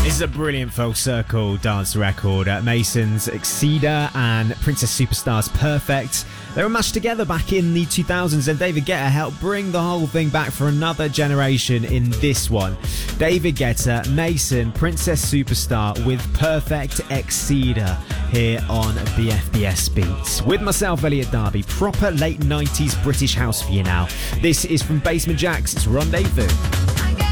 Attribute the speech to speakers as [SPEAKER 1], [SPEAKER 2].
[SPEAKER 1] This is a brilliant Full Circle dance record. Mason's Exceeder and Princess Superstar's Perfect. They were mashed together back in the 2000s, and David Guetta helped bring the whole thing back for another generation in this one. David Guetta, Mason, Princess Superstar with Perfect Exceeder here on BFBS Beats. With myself, Elliot Darby, proper late 90s British house for you now. This is from Basement Jaxx, it's Rendezvous.